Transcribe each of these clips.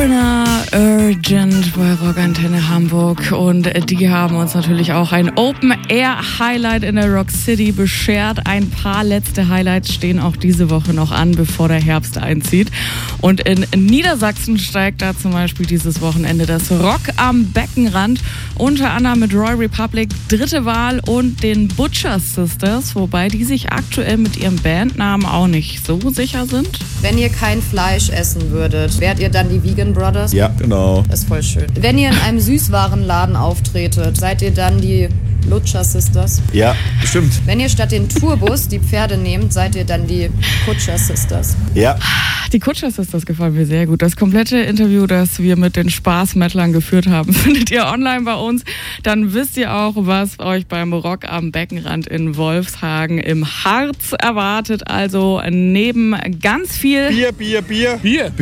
Foreigner Urgent bei Rockantenne Hamburg, und die haben uns natürlich auch ein Open-Air-Highlight in der Rock City beschert. Ein paar letzte Highlights stehen auch diese Woche noch an, bevor der Herbst einzieht. Und in Niedersachsen steigt da zum Beispiel dieses Wochenende das Rock am Beckenrand, unter anderem mit Royal Republic, Dritte Wahl und den Butcher Sisters, wobei die sich aktuell mit ihrem Bandnamen auch nicht so sicher sind. Wenn ihr kein Fleisch essen würdet, wärt ihr dann die Vegan Brothers? Ja, genau. Das ist voll schön. Wenn ihr in einem Süßwarenladen auftretet, seid ihr dann die Lutscher Sisters? Ja, bestimmt. Wenn ihr statt den Tourbus die Pferde nehmt, seid ihr dann die Kutscher Sisters? Ja. Die Kutscher Sisters gefallen mir sehr gut. Das komplette Interview, das wir mit den Spaß-Mettlern geführt haben, findet ihr online bei uns. Dann wisst ihr auch, was euch beim Rock am Beckenrand in Wolfshagen im Harz erwartet. Also neben ganz viel Bier. B-I-R.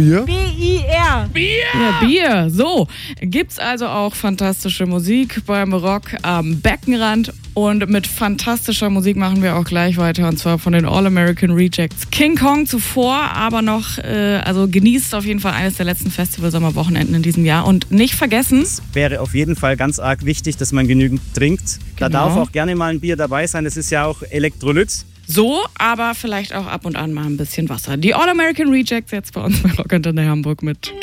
Bier! Ja, Bier. So, gibt's also auch fantastische Musik beim Rock am Beckenrand. Und mit fantastischer Musik machen wir auch gleich weiter, und zwar von den All-American Rejects. King Kong zuvor, aber noch, also genießt auf jeden Fall eines der letzten Festival-Sommerwochenenden in diesem Jahr. Und nicht vergessen, es wäre auf jeden Fall ganz arg wichtig, dass man genügend trinkt. Da Genau. darf auch gerne mal ein Bier dabei sein. Das ist ja auch Elektrolyt. so, aber vielleicht auch ab und an mal ein bisschen Wasser. Die All-American Rejects jetzt bei uns bei Rockantenne Hamburg mit